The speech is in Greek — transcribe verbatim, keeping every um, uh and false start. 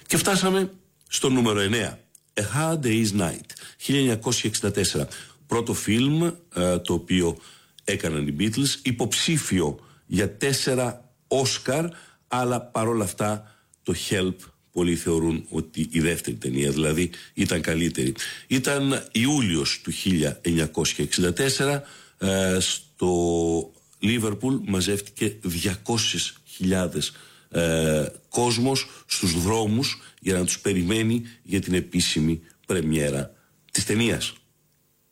Και φτάσαμε στο νούμερο εννέα. A Hard Day's Night, χίλια εννιακόσια εξήντα τέσσερα. Πρώτο φιλμ ε, το οποίο έκαναν οι Beatles, υποψήφιο για τέσσερα Όσκαρ, αλλά παρόλα αυτά το Help πολλοί θεωρούν ότι η δεύτερη ταινία δηλαδή ήταν καλύτερη. Ήταν Ιούλιος του χίλια εννιακόσια εξήντα τέσσερα, ε, στο Λίβερπουλ μαζεύτηκε διακόσιες χιλιάδες ε, κόσμος στους δρόμους για να τους περιμένει για την επίσημη πρεμιέρα της ταινίας.